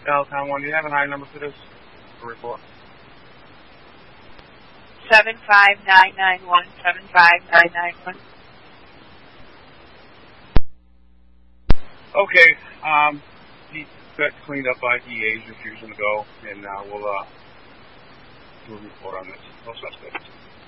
Allentown 1, do you have a high number for this report? 75991, 75991. Okay, he got cleaned up by DAs refusing to go, and we'll report on this. No suspect.